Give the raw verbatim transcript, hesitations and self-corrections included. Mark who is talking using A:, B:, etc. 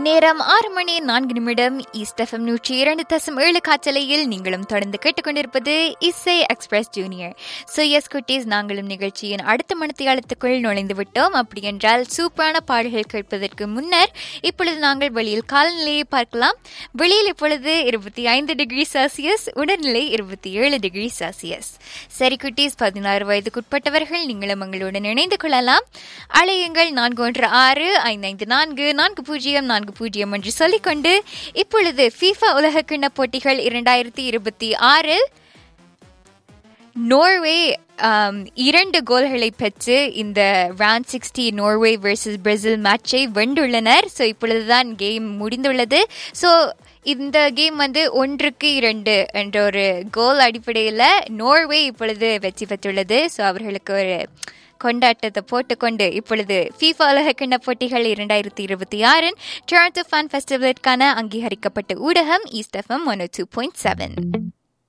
A: நேரம் ஆறு மணி நான்கு நிமிடம். ஈஸ்ட் எஃப்எம் நூற்றி இரண்டு தசம் ஏழு காற்றலையில் நீங்களும் தொடர்ந்து கேட்டுக்கொண்டிருப்பது இசை எக்ஸ்பிரஸ் ஜூனியர். ஸோ எஸ் குட்டீஸ், நாங்களும் நிகழ்ச்சியின் அடுத்த மணித்தியாலத்துக்குள் நுழைந்து விட்டோம். அப்படி என்றால் சூப்பரான பாடல்கள் கேட்பதற்கு முன்னர் இப்பொழுது நாங்கள் வெளியில் காலநிலையை பார்க்கலாம். வெளியில் இப்பொழுது இருபத்தி ஐந்து டிகிரி செல்சியஸ், உடல்நிலை இருபத்தி ஏழு டிகிரி செல்சியஸ். சரி குட்டீஸ், பதினாறு வயதுக்குட்பட்டவர்கள் நீங்களும் எங்களுடன் இணைந்து கொள்ளலாம். அலையுங்கள் நான்கு ஒன்று ஆறு ஐந்து ஐந்து நான்கு நான்கு பூஜ்ஜியம் நான்கு பூஜ்ஜியம் என்று சொல்லிக்கொண்டு இப்பொழுது FIFA உலக கிண்ண போட்டிகள் இரண்டாயிரத்தி இருபத்தி ஆறில் நோர்வே இரண்டு கோல்களை பெற்று இந்த round sixty Norway versus Brazil மேட்சை வென்றுள்ளனர். ஸோ இப்பொழுதுதான் கேம் முடிந்துள்ளது. ஸோ இந்த கேம் வந்து ஒன்றுக்கு இரண்டு என்ற ஒரு கோல் அடிப்படையில் நோர்வே இப்பொழுது வெற்றி பெற்றுள்ளது. ஸோ அவர்களுக்கு ஒரு கொண்டாட்டத்தை போட்டுக்கொண்டு இப்பொழுது FIFA உலக கிண்ண போட்டிகள் இரண்டாயிரத்தி இருபத்தி ஆறின் டொரண்டோ ஃபன் ஃபெஸ்டிவலுக்கான அங்கீகரிக்கப்பட்ட ஊடகம் ஈஸ்ட் எஃப்எம் ஒன் ஓ டூ பாயிண்ட் செவன்.